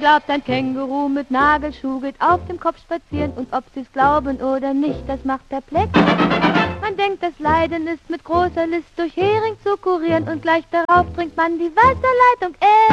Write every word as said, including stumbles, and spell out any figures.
glaubt, ein Känguru mit Nagelschuh geht auf dem Kopf spazieren. Und ob sie's glauben oder nicht, das macht perplex. Man denkt, das Leiden ist mit großer List durch Hering zu kurieren. Und gleich darauf trinkt man die Wasserleitung. Äh